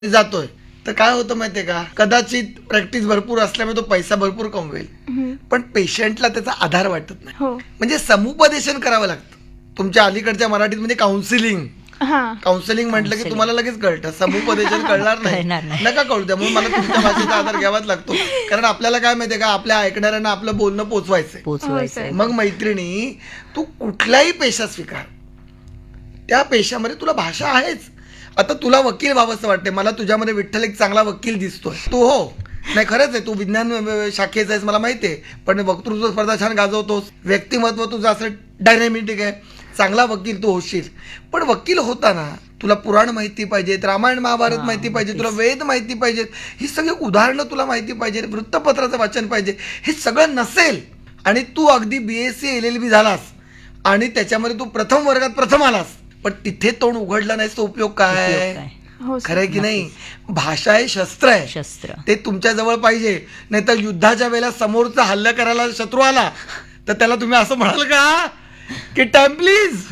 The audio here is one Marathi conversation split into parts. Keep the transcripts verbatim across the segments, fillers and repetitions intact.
जातोय तर काय होतं माहितीये का, कदाचित प्रॅक्टिस भरपूर असल्यामुळे तो पैसा भरपूर कमवेल, पण पेशंटला त्याचा आधार वाटत नाही. म्हणजे समुपदेशन करावं लागतं. तुमच्या अलीकडच्या मराठीत म्हणजे काउन्सिलिंग. काउन्सिलिंग म्हटलं की तुम्हाला लगेच कळतं, समुपदेशन कळणार नाही, नका कळू द्या. म्हणून मला तुमच्या भाषेचा आधार घ्यावाच लागतो, कारण आपल्याला काय माहितीये का, आपल्या ऐकणाऱ्यांना आपलं बोलणं पोचवायचंय पोचवायचंय. मग मैत्रिणी, तू कुठलाही पेशा स्वीकार, त्या पेशामध्ये तुला भाषा आहेच. आता तुला वकील व्हावंसं वाटते, मला तुझ्यामध्ये विठ्ठल एक चांगला वकील दिसतोय, तू हो. नाही खरंच आहे, तू विज्ञान शाखेचा आहेस मला माहितीये, पण वक्तृत्व स्पर्धा छान गाजवतोस, व्यक्तिमत्व तुझं असं डायनॅमिक आहे, चांगला वकील तू होशील. पण वकील होताना तुला पुराण माहिती पाहिजेत, रामायण महाभारत माहिती पाहिजे, तुला वेद माहिती पाहिजेत, ही सगळी उदाहरणं तुला माहिती पाहिजे, वृत्तपत्राचं वाचन पाहिजे. हे सगळं नसेल आणि तू अगदी बीएससी एल एल बी झालास आणि त्याच्यामध्ये तू प्रथम वर्गात प्रथम आलास, पण तिथे तोंड उघडला नाहीस, तो उपयोग काय? खरंय की नाही? भाषा हे शस्त्र आहे, शस्त्र ते तुमच्या जवळ पाहिजे. नाही तर युद्धाच्या वेळेला समोरचा हल्ला करायला शत्रू आला तर त्याला तुम्ही असं म्हणाल का की टाइम प्लीज,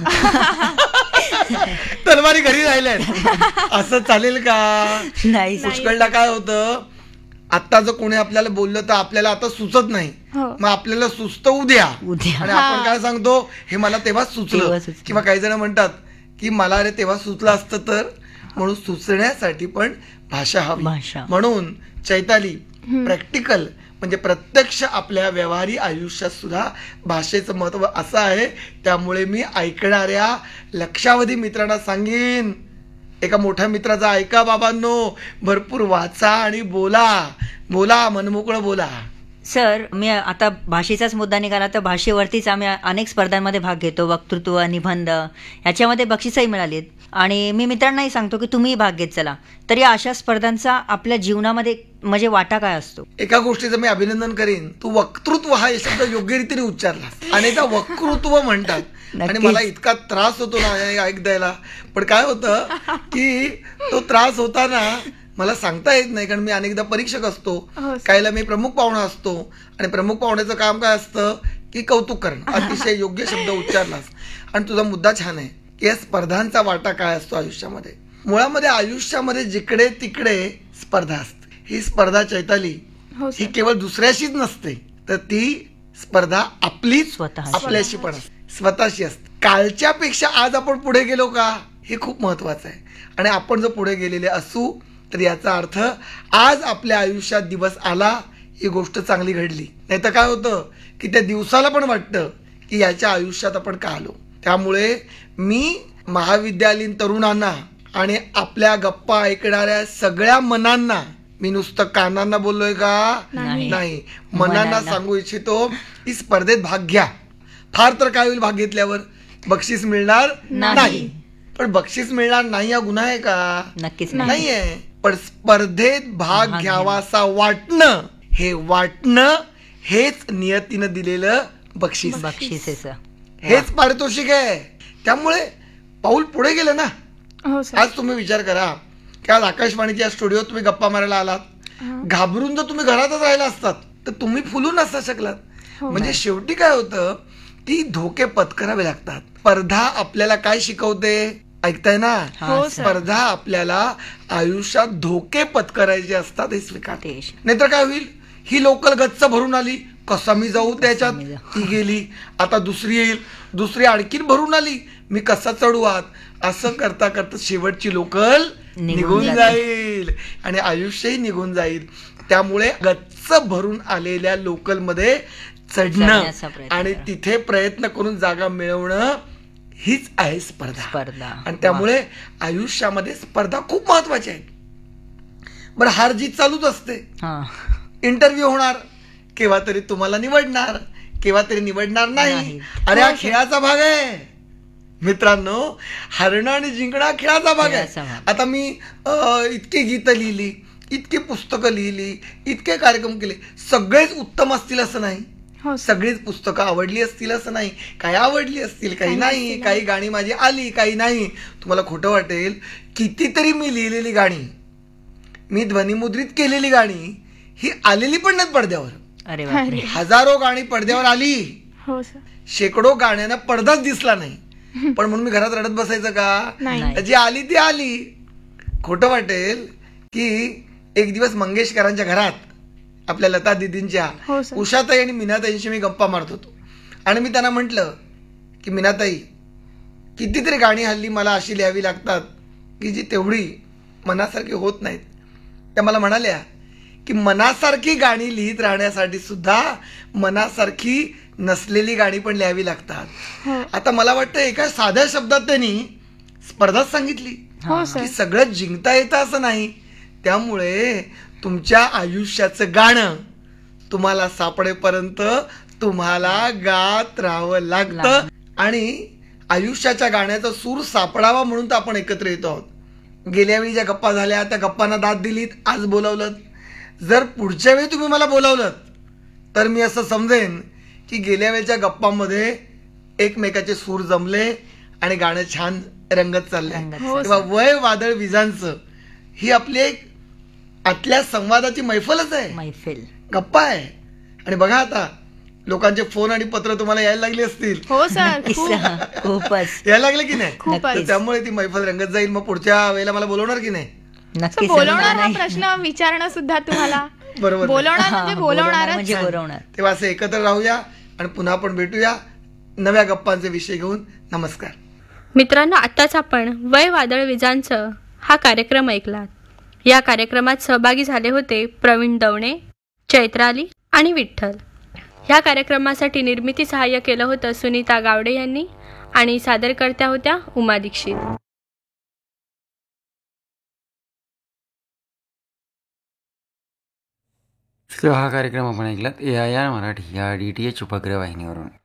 तलवारी घरी राहिल्यात, असं चालेल का? नाही. पुष्कळला काय होतं, आता जर कोणी आपल्याला बोललं तर आपल्याला आता सुचत नाही, मग आपल्याला सुचतं उद्या, आणि आपण काय सांगतो, हे मला तेव्हाच सुचलं. किंवा काही जण म्हणतात की मला अरे तेव्हा सुचलं असतं तर. म्हणून सुचण्यासाठी पण भाषा हवी. म्हणून चैताली, प्रॅक्टिकल म्हणजे प्रत्यक्ष आपल्या व्यवहारी आयुष्यात सुद्धा भाषेचं महत्व असं आहे. त्यामुळे मी ऐकणाऱ्या लक्षावधी मित्रांना सांगेन, एका मोठ्या मित्राचा ऐका बाबांनो, भरपूर वाचा आणि बोला, बोला मनमोकळं बोला. सर, मी आता भाषेचाच मुद्दा निघाला तर भाषेवरतीच आम्ही अनेक स्पर्धांमध्ये भाग घेतो, वक्तृत्व, निबंध, याच्यामध्ये बक्षीसही मिळालीत. आणि मी मित्रांनाही सांगतो की तुम्ही भाग घेत चला. तर या अशा स्पर्धांचा आपल्या जीवनामध्ये म्हणजे वाटा काय असतो? एका गोष्टीचं मी अभिनंदन करीन, तू वक्तृत्व हा शब्द योग्य रीतीने उच्चारला. अनेकदा वक्तृत्व म्हणतात आणि मला इतका त्रास होतो ना ऐक द्यायला. पण काय होतं की तो त्रास होताना मला सांगता येत नाही, कारण मी अनेकदा परीक्षक असतो, काहीला मी प्रमुख पाहुणा असतो, आणि प्रमुख पाहुण्याचं काम काय असतं की कौतुक करणं. अतिशय योग्य शब्द उच्चारलास आणि तुझा मुद्दा छान आहे की या स्पर्धांचा वाटा काय असतो आयुष्यामध्ये. मुळामध्ये आयुष्यामध्ये जिकडे तिकडे स्पर्धा असते. ही स्पर्धा चैताली ही केवळ दुसऱ्याशीच नसते, तर ती स्पर्धा आपलीच आपल्याशी पण असते, स्वतःशी असते. कालच्या पेक्षा आज आपण पुढे गेलो का, हे खूप महत्वाचं आहे. आणि आपण जर पुढे गेलेले असू तर याचा अर्थ आज आपल्या आयुष्यात दिवस आला, ही गोष्ट चांगली घडली. नाही तर काय होतं की त्या दिवसाला पण वाटतं की याच्या आयुष्यात आपण का आलो. त्यामुळे मी महाविद्यालयीन तरुणांना आणि आपल्या गप्पा ऐकणाऱ्या सगळ्या मनांना, मी नुसतं कानांना बोललोय का? नाही, मनांना सांगू इच्छितो की स्पर्धेत भाग घ्या. फार तर काय होईल, भाग घेतल्यावर बक्षीस मिळणार नाही. पण बक्षीस मिळणार नाही हा गुन्हा आहे का? नक्कीच नाहीये. पण स्पर्धेत भाग घ्यावासा वाटणं, हे वाटणं हेच नियतीनं दिलेलं बक्षीस बक्षीस हेच पारितोषिक आहे. त्यामुळे पाऊल पुढे गेलं ना. आज तुम्ही विचार करा की आज आकाशवाणीच्या स्टुडिओत तुम्ही गप्पा मारायला आलात, घाबरून जर तुम्ही घरातच राहिला असतात तर तुम्ही फुलून नसता शकलात. म्हणजे शेवटी काय होतं की धोके पत्करावे लागतात. स्पर्धा आपल्याला काय शिकवते, ऐकताय ना? स्पर्धा आपल्याला आयुष्यात धोके पत्करायचे असतात हे स्वीकारते. नाहीतर काय होईल, ही लोकल गच्च भरून आली, कसा मी जाऊ त्याच्यात, ती गेली, आता दुसरी येईल, दुसरी आणखीन भरून आली, मी कसा चढू आत, असं करता करता शेवटची लोकल निघून जाईल आणि आयुष्यही निघून जाईल. त्यामुळे गच्च भरून आलेल्या लोकल मध्ये चढणं आणि तिथे प्रयत्न करून जागा मिळवणं हीच आहे स्पर्धा. स्पर्धा आणि त्यामुळे आयुष्यामध्ये स्पर्धा खूप महत्वाची आहे. बरं, हार जीत चालूच असते. इंटरव्ह्यू होणार, केव्हा तरी तुम्हाला निवडणार, केव्हा तरी निवडणार नाही. अरे हा खेळाचा भाग आहे मित्रांनो, हरणं आणि जिंकणं खेळाचा भाग आहे. आता मी इतकी गीतं लिहिली, इतकी पुस्तकं लिहिली, इतके कार्यक्रम केले, सगळेच उत्तम असतील असं नाही, सगळीच पुस्तकं आवडली असतील असं नाही, काही आवडली असतील, काही नाही, काही गाणी माझी आली, काही नाही. तुम्हाला खोटं वाटेल, कितीतरी मी लिहिलेली गाणी, मी ध्वनिमुद्रित केलेली गाणी ही आलेली पण नाहीत पडद्यावर. हजारो गाणी पडद्यावर आली, शेकडो गाण्यांना पडदाच दिसला नाही, पण म्हणून मी घरात रडत बसायचं का? जी आली ती आली. खोटं वाटेल की एक दिवस मंगेशकरांच्या घरात आपल्या लता दिदींच्या हो सर. उषाताई आणि मीनाताईंशी मी गप्पा मारत होतो आणि मी त्यांना म्हटलं की मीनाताई, कितीतरी गाणी हल्ली मला अशी लिहावी लागतात की जी तेवढी मनासारखी होत नाहीत. त्या मला म्हणाल्या की मनासारखी गाणी लिहित राहण्यासाठी सुद्धा मनासारखी नसलेली गाणी पण लिहावी लागतात. हो. आता मला वाटतं एका साध्या शब्दात त्यांनी स्पर्धाच सांगितली हो सर. की सगळं जिंकता येतं असं नाही. त्यामुळे तुमच्या आयुष्याचं गाणं तुम्हाला सापडेपर्यंत तुम्हाला गात राहावं लागतं आणि आयुष्याच्या गाण्याचा सूर सापडावा म्हणून तर आपण एकत्र येतो आहोत. गेल्या वेळी ज्या गप्पा झाल्या त्या गप्पांना दाद दिलीत, आज बोलावलं. जर पुढच्या वेळी तुम्ही मला बोलावलं तर मी असं समजेन की गेल्या वेळच्या गप्पांमध्ये एकमेकाचे सूर जमले आणि गाणं छान रंगत चाललंय. हो तेव्हा वय वादळ विजांचं ही आपली एक आतल्या संवादाची मैफलच आहे, मैफिल गप्पा आहे. आणि बघा आता लोकांचे फोन आणि पत्र तुम्हाला यायला लागले असतील, हो सर. खूप खूपच यायला लागले की नाही? खूपच. तर त्यामुळे ती मैफल रंगत जाईल. मग पुढच्या वेळेला मला बोलवणार की नाही? सर, नक्की बोलवणार हा प्रश्न विचारणं सुद्धा तुम्हाला बरोबर. बोलवणार म्हणजे बोलवणारच. म्हणजे बोलवणार. तेव्हा असं एकत्र राहूया आणि पुन्हा आपण भेटूया नव्या गप्पांचे विषय घेऊन. नमस्कार मित्रांनो, आत्ताच आपण वय वादळ विजांचं हा कार्यक्रम ऐकलात. या कार्यक्रमात सहभागी झाले होते प्रवीण दवणे, चैत्राली आणि विठ्ठल. ह्या कार्यक्रमासाठी निर्मिती सहाय्य केलं होतं सुनीता गावडे यांनी आणि सादरकर्त्या होत्या उमा दीक्षित. हा कार्यक्रम आपण ऐकलात ए आय आर मराठी या डी टी एच उपग्रह वाहिनीवरून.